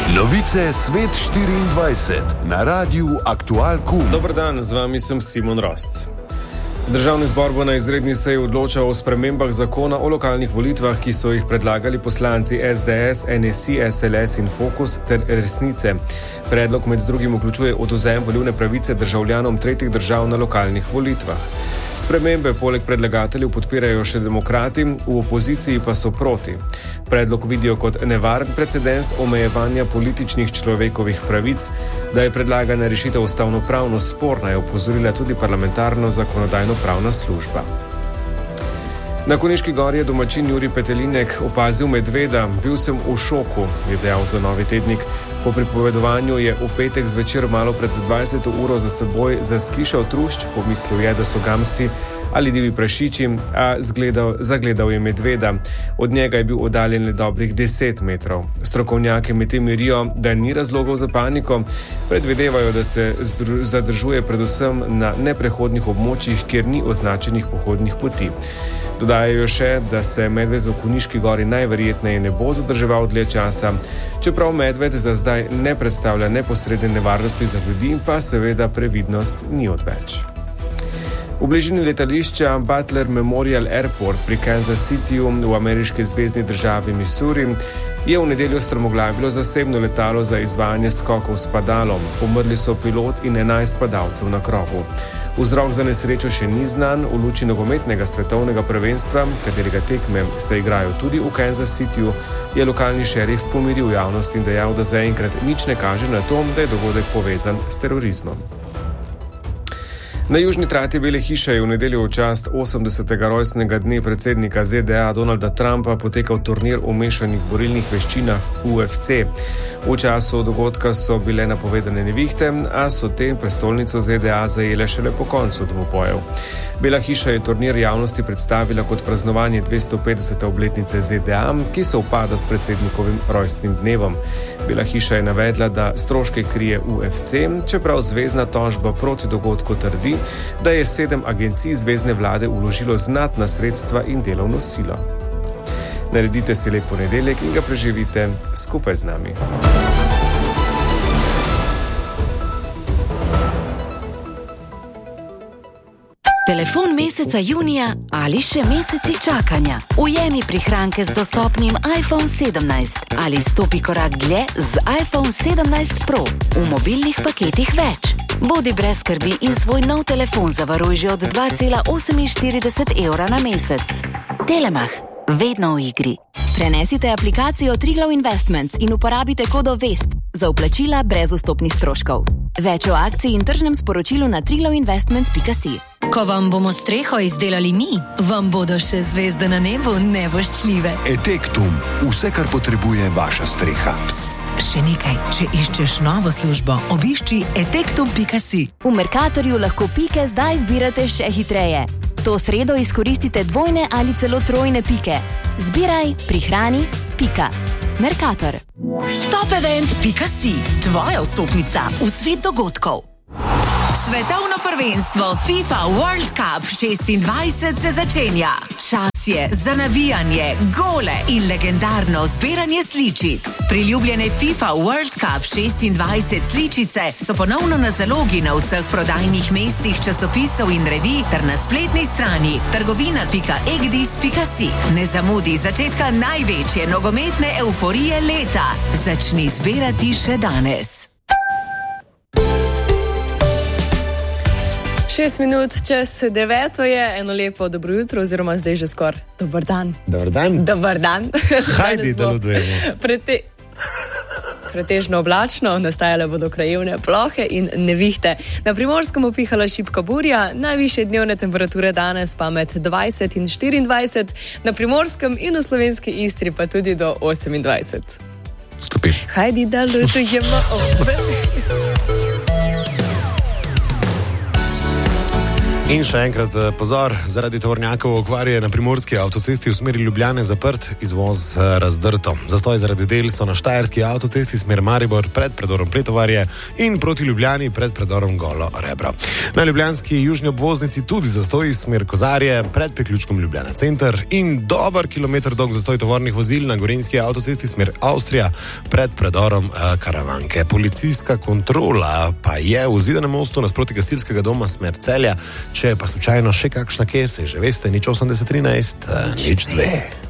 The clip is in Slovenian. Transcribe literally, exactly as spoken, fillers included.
Novice Svet štiriindvajset na Radiu Aktual Kum. Dober dan, z vami sem Simon Rost. Državni zbor bo na izredni seji odločal o spremembah zakona o lokalnih volitvah, ki so jih predlagali poslanci S D S, N S I, S L S in Fokus ter Resnice. Predlog med drugim vključuje odvzem volilne pravice državljanom tretjih držav na lokalnih volitvah. Spremembe poleg predlagateljev podpirajo še demokrati, v opoziciji pa so proti. Predlog vidijo kot nevaren precedens omejevanja političnih človekovih pravic. Da je predlagana rešitev ustavnopravno sporna, je opozorila tudi parlamentarno zakonodajno-pravna služba. Na Konjiški gori je domačin Jurij Petelinek opazil medveda. Bil sem v šoku, je dejal za Novi tednik. Po pripovedovanju je v petek zvečer malo pred dvajseto uro za seboj zaslišal trušč, pomislil je, da so gamsi ali divji prašiči, a zgledal, zagledal je medveda. Od njega je bil oddaljen le dobrih deset metrov. Strokovnjaki medtem mirijo, da ni razlogov za paniko, predvidevajo, da se zdru, zadržuje predvsem na neprehodnih območjih, kjer ni označenih pohodnih poti. Dodajajo še, da se medved v Konjiški gori najverjetneje ne bo zadrževal dlje časa, čeprav medved za zdaj ne predstavlja neposredne nevarnosti za ljudi, pa seveda previdnost ni odveč. V bližini letališča Butler Memorial Airport pri Kansas Cityju v ameriški zvezni državi Missouri je v nedeljo strmoglavilo zasebno letalo za izvajanje skokov s padalom. Pomrli so pilot in enajst padalcev na krovu. Vzrok za nesrečo še ni znan. V luči nogometnega svetovnega prvenstva, katerega tekme se igrajo tudi v Kansas Cityju, je lokalni šerif pomiril javnost in dejal, da zaenkrat nič ne kaže na to, da je dogodek povezan s terorizmom. Na južni trati Bele hiše je v nedeljo v čast osemdesetega rojstnega dne predsednika Z D A Donalda Trumpa potekal turnir v mešanih borilnih veščinah U F C. V času dogodka so bile napovedane nevihte, a so te prestolnico Z D A zajele šele po koncu dvobojev. Bela hiša je turnir javnosti predstavila kot praznovanje dvestopetdesete obletnice Z D A, ki se upada s predsednikovim rojstnim dnevom. Bela hiša je navedla, da stroške krije U F C, čeprav zvezna tožba proti dogodku trdi, da je sedem agencij zvezne vlade vložilo znatna sredstva in delovno silo. Naredite si lep ponedeljek in ga preživite skupaj z nami. Telefon meseca junija ali še meseci čakanja. Ujemi prihranke z dostopnim iPhone sedemnajst ali stopi korak dlje z iPhone sedemnajst Pro v mobilnih paketih več. Bodi brez skrbi in svoj nov telefon zavaruj že od dva cela oseminštirideset evra na mesec. Telemach, vedno v igri. Prenesite aplikacijo Triglav Investments in uporabite kodo VEST za vplačila brez vstopnih stroškov. Več o akciji in tržnem sporočilu na triglav investments pika si. Ko vam bomo streho izdelali mi, vam bodo še zvezde na nebu nevoščljive. Etektum, vse, kar potrebuje vaša streha. Psst, še nekaj, če iščeš novo službo, obišči etektum pika si. V Mercatorju lahko pike zdaj zbirate še hitreje. To sredo izkoristite dvojne ali celo trojne pike. Zbiraj, prihrani, pika. Mercator. Topevent pika si, tvoja vstopnica v svet dogodkov. Svetovno prvenstvo FIFA World Cup šestindvajset se začenja. Čas je za navijanje, gole in legendarno zbiranje sličic. Priljubljene FIFA World Cup šestindvajset sličice so ponovno na zalogi na vseh prodajnih mestih časopisov in revij ter na spletni strani trgovina pika egdis pika si. Ne zamudi začetka največje nogometne euforije leta. Začni zbirati še danes. Šest minut čez deveto je, eno lepo dobro jutro, oziroma zdaj že skoraj dober dan. Dobar dan. Dobar dan. Hajdi, da ludujemo. Prete... Pretežno oblačno, nastajale bodo krajevne plohe in nevihte. Na Primorskem upihala šibka burja, najvišje dnevne temperature danes pa med dvajset in štiriindvajset, na Primorskem in v slovenski Istri pa tudi do osemindvajset. Stopi. Hajdi, da ludujemo. In še enkrat pozor, zaradi tovornjakov okvarje na primorski avtocesti v smeri Ljubljane zaprt, izvoz razdrto. Zastoj zaradi del so na štajerski avtocesti smer Maribor pred predorom Pletovarje in proti Ljubljani pred predorom Golo Rebro. Na ljubljanski južni obvoznici tudi zastoj smer Kozarje pred priključkom Ljubljana center in dober kilometer dolg zastoj tovornih vozil na gorenjski avtocesti smer Avstrija pred predorom Karavanke. Policijska kontrola pa je v Zidanem mostu nasproti gasilskega doma smer Celja. Če pa slučajno še kakšna kje, se že veste, nič osemdeset trinajst, nič dve.